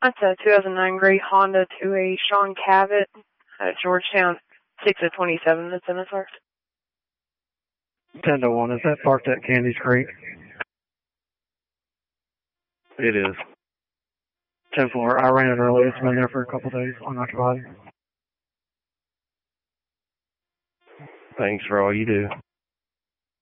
That's a 2009 gray Honda to a Sean Cavett at Georgetown, 6 of 27 that's in the park. 10-1. Is that parked at Candy's Creek? It is. 10-4. I ran it early. It's been there for a couple days unoccupied. Thanks for all you do.